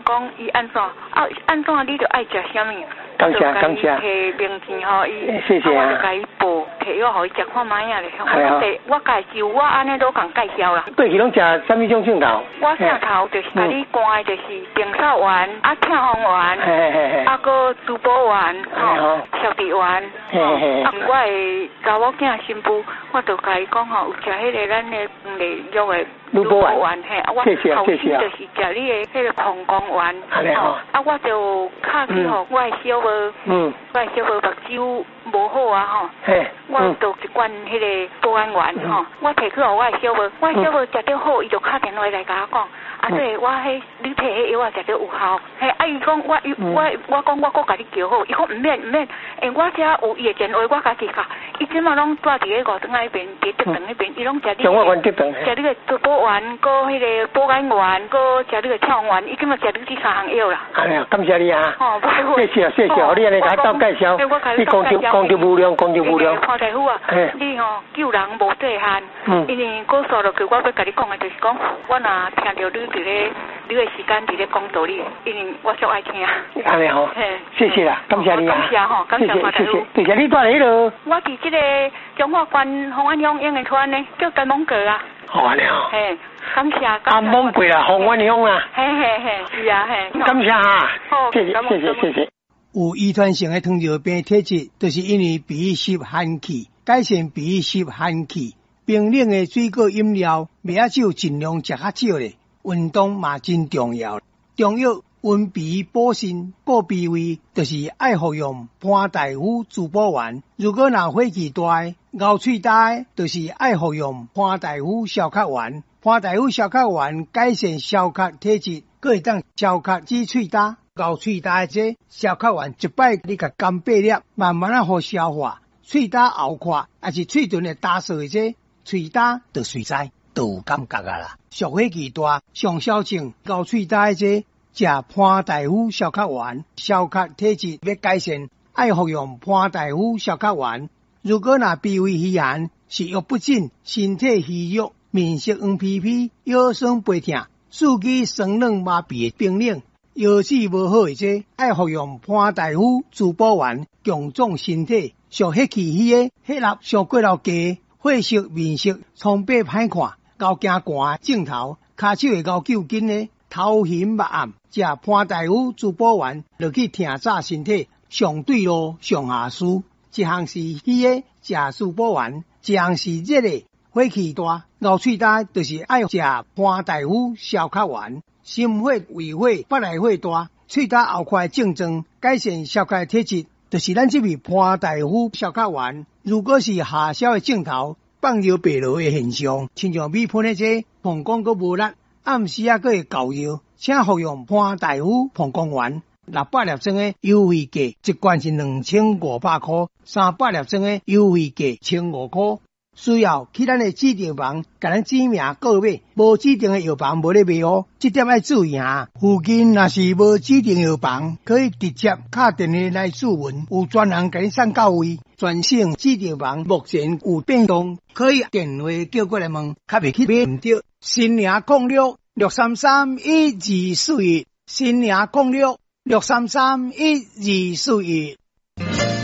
讲伊安怎安怎你就爱食啥物。 感谢。 摕名片吼伊， 谢谢啊。 我就甲伊报，摕药互伊食看卖啊咧。我介绍我安尼都共介绍啦。 过去拢食啥物种镜头？ 我镜头就是甲你灌的，就是平扫丸、跳红丸、个珠宝丸、小地丸。我的查某囝新妇，我就甲伊讲吼，有食迄个咱的内药的珠宝丸我后生就是食你的迄个膀胱丸。我就敲去互我的小无，我的小无目睭无好啊吼，我就一罐迄个保安丸吼，我摕去互我的小无，我的小无食着好，伊就敲电话来甲我讲，对，我迄你摕迄药食着有效，伊讲我讲我搁甲你叫好，伊讲唔免，我遮有伊的电话，我家己敲，伊即马拢住伫个五庄那边，伫德长那边，伊拢食你食你个珠宝丸，搁迄个保安丸，搁食你个跳丸，伊即马食你这三项药啦。 感谢你啊！谢谢，你安尼甲我介绍，你讲究无量。 潘大夫啊，你救人无界限，因为故事落去，我要甲你讲的就是讲，我若听到你你的时间伫咧讲道理，因为我足爱听。 安尼好，谢谢啦，感谢你啊！ 感谢潘大夫， 谢谢你住喺度。 我伫这个中华县红安乡演艺团呢，叫甘蒙阁啊。 好安尼哦。 感谢。 甘蒙阁啦，红安乡啊。 是啊， 感谢哈。谢谢。 有遗传性的糖尿病体质，就是因为鼻湿寒气，改善鼻湿寒气，冰冷的水果饮料、麦子酒尽量食较少咧。运动嘛真重要，中药温鼻补肾、顾鼻胃，就是爱服用潘大夫珠宝丸。如果若火气大、咬喙大，就是爱服用潘大夫消咳丸。潘大夫消咳丸改善消咳体质，佫会当消咳止喙大。咬喙大这消咳丸一摆你甲干8粒，慢慢啊好消化。喙大后垮，还是喙唇的打碎这喙大就随在都有感觉啊啦。上火气大、上小症、咬喙大这食潘大夫消咳丸，消咳体质要改善，爱服用潘大夫消咳丸。如果若鼻胃虚寒、食欲不振、身体虚弱、面色黄皮皮、腰酸背痛、四肢酸冷麻痹的冰冷。腰子无好的这，爱服用潘大夫珠宝丸，强壮身体。上血气虚的、血压上过头低、血色面色苍白歹看、高惊寒镜头、骹手会高揪筋的、头晕目暗，食潘大夫珠宝丸，落去听早身体，上对路上下输。一项是虚的，食珠宝丸；一项是热的，火气大、咬喙大，就是爱食潘大夫消咳丸。心火、胃火、腹内火大、喙焦后快症状，改善消咳体质，就是咱这味潘大夫消咳丸。如果是下消的镜头、放尿白流的现象，亲像米喷的这膀胱阁无力，暗时啊阁会搞热，请服用潘大夫膀胱丸。600粒装的优惠价，一罐是2500块，300粒装的优惠价1500块。需要去咱的指定房，甲咱指名购买，无指定的药房无咧卖哦，这点要注意啊。附近若是无指定药房，可以直接打电话来询问，有专人甲你送到位。全省指定房目前有变动，可以电话叫过来问，较袂去买唔到。新营06 633 1241，新营06 633 1241。